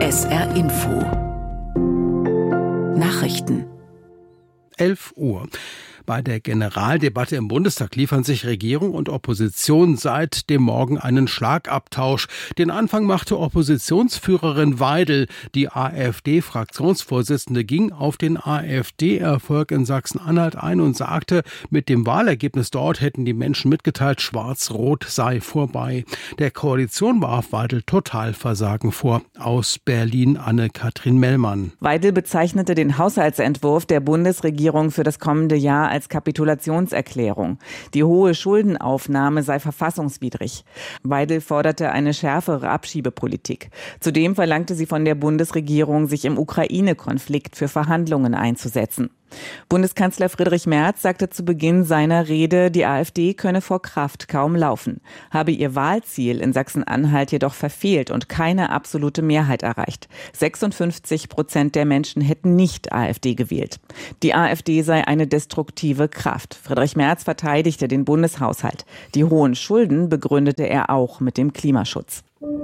SR Info Nachrichten 11 Uhr. Bei der Generaldebatte im Bundestag liefern sich Regierung und Opposition seit dem Morgen einen Schlagabtausch. Den Anfang machte Oppositionsführerin Weidel. Die AfD-Fraktionsvorsitzende ging auf den AfD-Erfolg in Sachsen-Anhalt ein und sagte, mit dem Wahlergebnis dort hätten die Menschen mitgeteilt, Schwarz-Rot sei vorbei. Der Koalition warf Weidel Totalversagen vor. Aus Berlin Anne-Kathrin Mellmann. Weidel bezeichnete den Haushaltsentwurf der Bundesregierung für das kommende Jahr als Kapitulationserklärung. Die hohe Schuldenaufnahme sei verfassungswidrig. Weidel forderte eine schärfere Abschiebepolitik. Zudem verlangte sie von der Bundesregierung, sich im Ukraine-Konflikt für Verhandlungen einzusetzen. Bundeskanzler Friedrich Merz sagte zu Beginn seiner Rede, die AfD könne vor Kraft kaum laufen, habe ihr Wahlziel in Sachsen-Anhalt jedoch verfehlt und keine absolute Mehrheit erreicht. 56% der Menschen hätten nicht AfD gewählt. Die AfD sei eine destruktive Kraft. Friedrich Merz verteidigte den Bundeshaushalt. Die hohen Schulden begründete er auch mit dem Klimaschutz.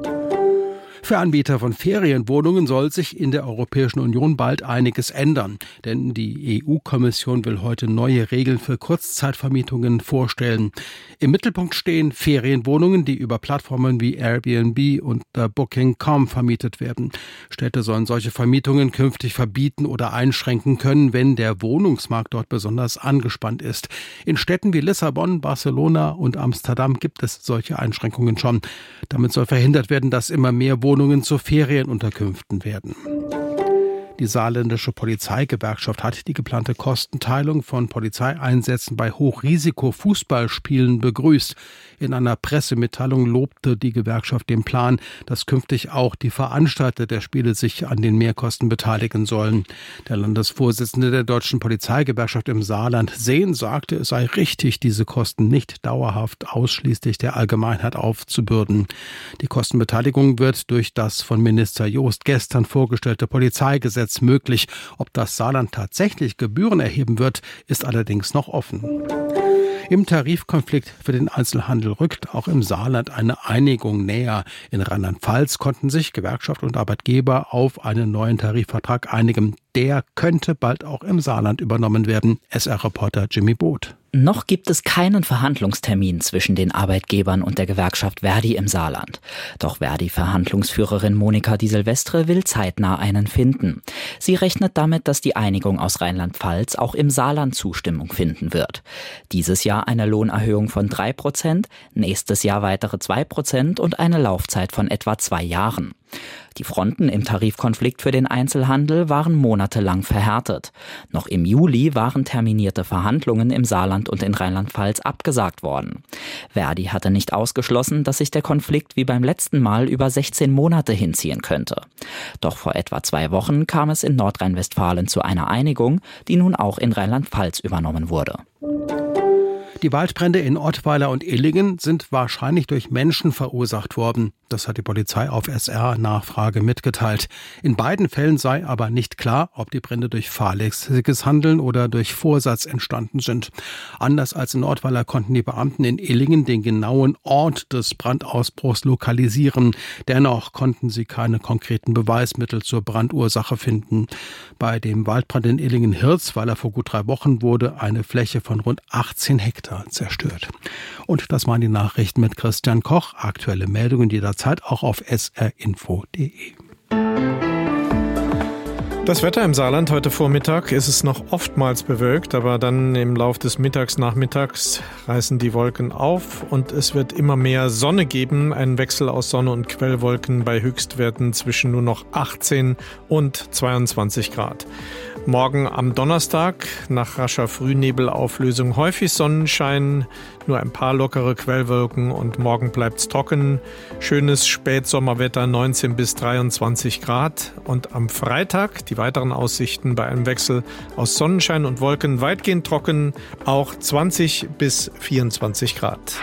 Für Anbieter von Ferienwohnungen soll sich in der Europäischen Union bald einiges ändern. Denn die EU-Kommission will heute neue Regeln für Kurzzeitvermietungen vorstellen. Im Mittelpunkt stehen Ferienwohnungen, die über Plattformen wie Airbnb und Booking.com vermietet werden. Städte sollen solche Vermietungen künftig verbieten oder einschränken können, wenn der Wohnungsmarkt dort besonders angespannt ist. In Städten wie Lissabon, Barcelona und Amsterdam gibt es solche Einschränkungen schon. Damit soll verhindert werden, dass immer mehr Wohnungen zu Ferienunterkünften werden. Die saarländische Polizeigewerkschaft hat die geplante Kostenteilung von Polizeieinsätzen bei Hochrisiko-Fußballspielen begrüßt. In einer Pressemitteilung lobte die Gewerkschaft den Plan, dass künftig auch die Veranstalter der Spiele sich an den Mehrkosten beteiligen sollen. Der Landesvorsitzende der Deutschen Polizeigewerkschaft im Saarland, Sehn, sagte, es sei richtig, diese Kosten nicht dauerhaft ausschließlich der Allgemeinheit aufzubürden. Die Kostenbeteiligung wird durch das von Minister Joost gestern vorgestellte Polizeigesetz möglich. Ob das Saarland tatsächlich Gebühren erheben wird, ist allerdings noch offen. Im Tarifkonflikt für den Einzelhandel rückt auch im Saarland eine Einigung näher. In Rheinland-Pfalz konnten sich Gewerkschaft und Arbeitgeber auf einen neuen Tarifvertrag einigen. Der könnte bald auch im Saarland übernommen werden. SR-Reporter Jimmy Both. Noch gibt es keinen Verhandlungstermin zwischen den Arbeitgebern und der Gewerkschaft Verdi im Saarland. Doch Verdi-Verhandlungsführerin Monika Di Silvestre will zeitnah einen finden. Sie rechnet damit, dass die Einigung aus Rheinland-Pfalz auch im Saarland Zustimmung finden wird. Dieses Jahr eine Lohnerhöhung von 3%, nächstes Jahr weitere 2% und eine Laufzeit von etwa 2 Jahren. Die Fronten im Tarifkonflikt für den Einzelhandel waren monatelang verhärtet. Noch im Juli waren terminierte Verhandlungen im Saarland und in Rheinland-Pfalz abgesagt worden. Verdi hatte nicht ausgeschlossen, dass sich der Konflikt wie beim letzten Mal über 16 Monate hinziehen könnte. Doch vor etwa 2 Wochen kam es in Nordrhein-Westfalen zu einer Einigung, die nun auch in Rheinland-Pfalz übernommen wurde. Die Waldbrände in Ottweiler und Illingen sind wahrscheinlich durch Menschen verursacht worden. Das hat die Polizei auf SR-Nachfrage mitgeteilt. In beiden Fällen sei aber nicht klar, ob die Brände durch fahrlässiges Handeln oder durch Vorsatz entstanden sind. Anders als in Ottweiler konnten die Beamten in Illingen den genauen Ort des Brandausbruchs lokalisieren. Dennoch konnten sie keine konkreten Beweismittel zur Brandursache finden. Bei dem Waldbrand in Illingen-Hirzweiler vor gut 3 Wochen wurde eine Fläche von rund 18 Hektar zerstört. Und das waren die Nachrichten mit Christian Koch. Aktuelle Meldungen jederzeit auch auf srinfo.de. Das Wetter im Saarland heute Vormittag ist es noch oftmals bewölkt, aber dann im Lauf des Nachmittags reißen die Wolken auf und es wird immer mehr Sonne geben. Ein Wechsel aus Sonne und Quellwolken bei Höchstwerten zwischen nur noch 18 und 22 Grad. Morgen am Donnerstag nach rascher Frühnebelauflösung häufig Sonnenschein, nur ein paar lockere Quellwolken und morgen bleibt's trocken. Schönes Spätsommerwetter, 19 bis 23 Grad. Und am Freitag die weiteren Aussichten bei einem Wechsel aus Sonnenschein und Wolken weitgehend trocken, auch 20 bis 24 Grad.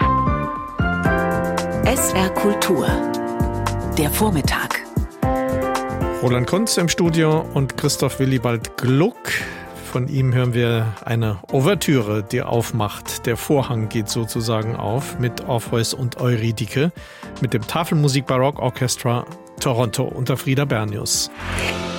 SR Kultur, der Vormittag. Roland Kunz im Studio und Christoph Willibald Gluck. Von ihm hören wir eine Ouvertüre, die aufmacht. Der Vorhang geht sozusagen auf mit Orpheus und Eurydike, mit dem Tafelmusik Barock Orchestra Toronto unter Frieda Bernius.